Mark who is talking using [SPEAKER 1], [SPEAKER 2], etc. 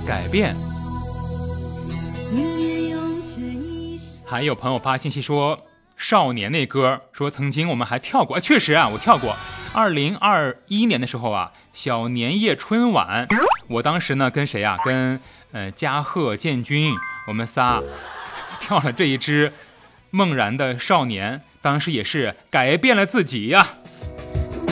[SPEAKER 1] 改变。还有朋友发信息说少年那歌，说曾经我们还跳过，确实啊，我跳过。2021年的时候啊，小年夜春晚，我当时呢跟谁啊？跟嘉贺、建军，我们仨跳了这一支梦然的少年，当时也是改变了自己呀。